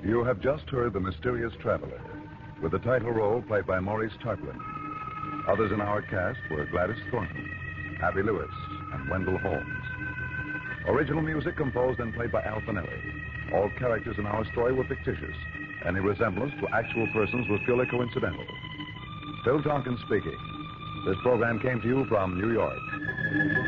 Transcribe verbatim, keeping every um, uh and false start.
You have just heard The Mysterious Traveler, with the title role played by Maurice Tarplin. Others in our cast were Gladys Thornton, Abby Lewis, and Wendell Holmes. Original music composed and played by Al Finelli. All characters in our story were fictitious. Any resemblance to actual persons was purely coincidental. Phil Tompkins speaking. This program came to you from New York.